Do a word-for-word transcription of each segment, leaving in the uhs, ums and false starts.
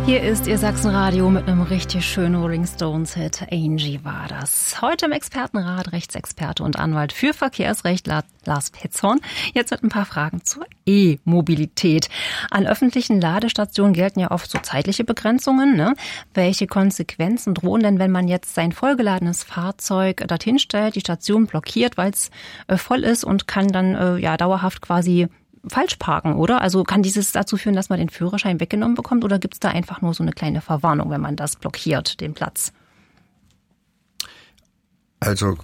Hier ist Ihr Sachsenradio mit einem richtig schönen Rolling Stones-Hit. Angie war das. Heute im Expertenrat Rechtsexperte und Anwalt für Verkehrsrecht Lars Petzorn. Jetzt mit ein paar Fragen zur E-Mobilität. An öffentlichen Ladestationen gelten ja oft so zeitliche Begrenzungen. Ne? Welche Konsequenzen drohen denn, wenn man jetzt sein vollgeladenes Fahrzeug dorthin stellt, die Station blockiert, weil es äh, voll ist und kann dann äh, ja dauerhaft quasi falsch parken, oder? Also kann dieses dazu führen, dass man den Führerschein weggenommen bekommt, oder gibt es da einfach nur so eine kleine Verwarnung, wenn man das blockiert, den Platz? Also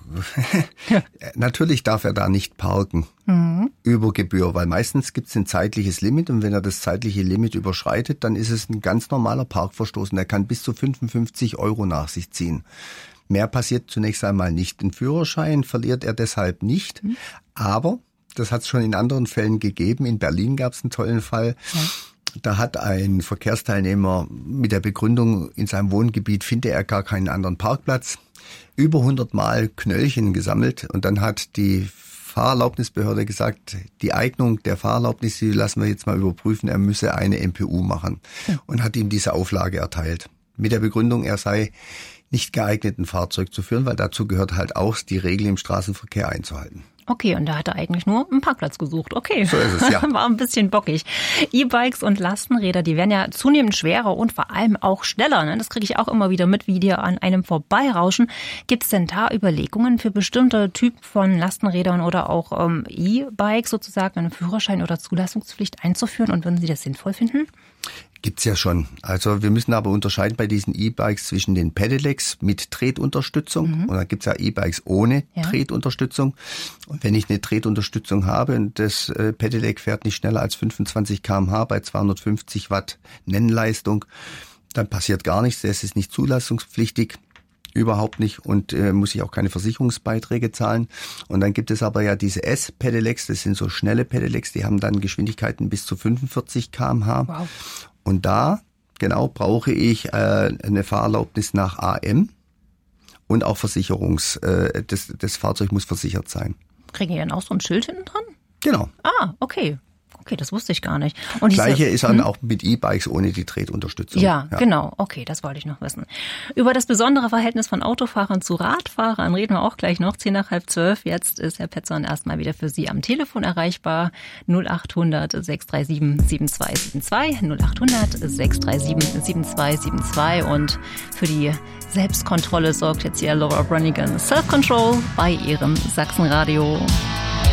natürlich darf er da nicht parken mhm. über Gebühr, weil meistens gibt es ein zeitliches Limit und wenn er das zeitliche Limit überschreitet, dann ist es ein ganz normaler Parkverstoß und er kann bis zu fünfundfünfzig Euro nach sich ziehen. Mehr passiert zunächst einmal nicht. Den Führerschein verliert er deshalb nicht, mhm. aber das hat es schon in anderen Fällen gegeben. In Berlin gab es einen tollen Fall. Ja. Da hat ein Verkehrsteilnehmer mit der Begründung, in seinem Wohngebiet finde er gar keinen anderen Parkplatz, über hundert Mal Knöllchen gesammelt. Und dann hat die Fahrerlaubnisbehörde gesagt, die Eignung der Fahrerlaubnis, die lassen wir jetzt mal überprüfen, er müsse eine M P U machen. Ja. Und hat ihm diese Auflage erteilt. Mit der Begründung, er sei nicht geeignet, ein Fahrzeug zu führen, weil dazu gehört halt auch, die Regeln im Straßenverkehr einzuhalten. Okay, und da hat er eigentlich nur einen Parkplatz gesucht. Okay, so ist es, ja. War ein bisschen bockig. E-Bikes und Lastenräder, die werden ja zunehmend schwerer und vor allem auch schneller. Ne? Das kriege ich auch immer wieder mit, wie die an einem vorbeirauschen. Gibt es denn da Überlegungen für bestimmte Typen von Lastenrädern oder auch ähm, E-Bikes sozusagen einen Führerschein oder Zulassungspflicht einzuführen? Und würden Sie das sinnvoll finden? Gibt's ja schon. Also wir müssen aber unterscheiden bei diesen E-Bikes zwischen den Pedelecs mit Tretunterstützung mhm. und dann gibt's ja E-Bikes ohne ja. Tretunterstützung. Und wenn ich eine Tretunterstützung habe und das äh, Pedelec fährt nicht schneller als fünfundzwanzig Kilometer pro Stunde bei zweihundertfünfzig Watt Nennleistung, dann passiert gar nichts. Das ist nicht zulassungspflichtig. Überhaupt nicht und äh, muss ich auch keine Versicherungsbeiträge zahlen. Und dann gibt es aber ja diese S-Pedelecs, das sind so schnelle Pedelecs, die haben dann Geschwindigkeiten bis zu fünfundvierzig Kilometer pro Stunde. Wow. Und da, genau, brauche ich äh, eine Fahrerlaubnis nach A M und auch Versicherungs, äh, das, das Fahrzeug muss versichert sein. Kriegen die dann auch so ein Schild hinten dran? Genau. Ah, okay. Okay, das wusste ich gar nicht. Und Gleiche diese, ist dann hm? auch mit E-Bikes ohne die Tretunterstützung. Ja, ja, genau. Okay, das wollte ich noch wissen. Über das besondere Verhältnis von Autofahrern zu Radfahrern reden wir auch gleich noch. Zehn nach halb zwölf. Jetzt ist Herr Petzorn erstmal wieder für Sie am Telefon erreichbar. null acht hundert sechs drei sieben sieben zwei sieben zwei. null acht hundert sechs drei sieben sieben zwei sieben zwei. Und für die Selbstkontrolle sorgt jetzt hier Laura Branigan. Self-Control bei Ihrem Sachsenradio.